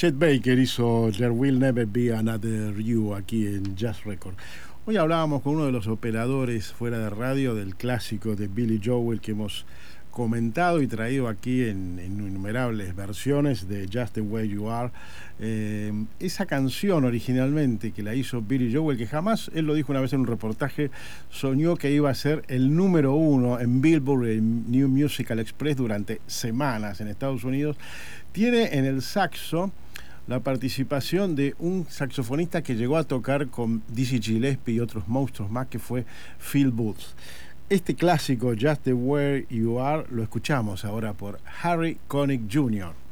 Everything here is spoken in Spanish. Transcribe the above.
Chet Baker hizo There Will Never Be Another You aquí en Jazz Record. Hoy hablábamos con uno de los operadores fuera de radio del clásico de Billy Joel que hemos comentado y traído aquí en innumerables versiones de Just the Way You Are. Esa canción originalmente que la hizo Billy Joel, que jamás, él lo dijo una vez en un reportaje, soñó que iba a ser el número uno en Billboard, en New Musical Express durante semanas en Estados Unidos, tiene en el saxo la participación de un saxofonista que llegó a tocar con Dizzy Gillespie y otros monstruos más, que fue Phil Booth. Este clásico, Just the Way You Are, lo escuchamos ahora por Harry Connick Jr.